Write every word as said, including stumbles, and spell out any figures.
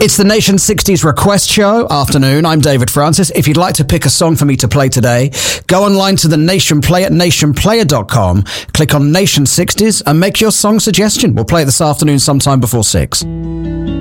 It's the Nation sixties Request Show. Afternoon, I'm David Francis. If you'd like to pick a song for me to play today, go online to the Nation Play at nation player dot com, click on Nation sixties and make your song suggestion. We'll play it this afternoon sometime before six.